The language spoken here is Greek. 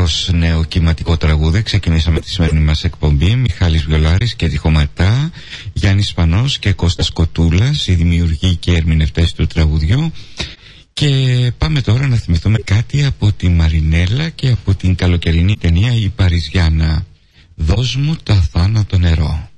εντελώς νέο κυματικό τραγούδι. Ξεκινήσαμε τη σημερινή μας εκπομπή. Μιχάλης Βιολάρης και Τυχοματά, Γιάννης Σπανός και Κώστας Κοτούλας, οι δημιουργοί και ερμηνευτές του τραγουδιού. Και πάμε τώρα να θυμηθούμε κάτι από τη Μαρινέλα και από την καλοκαιρινή ταινία «Η Παριζιάνα». «Δώσ' μου το αθάνατο νερό».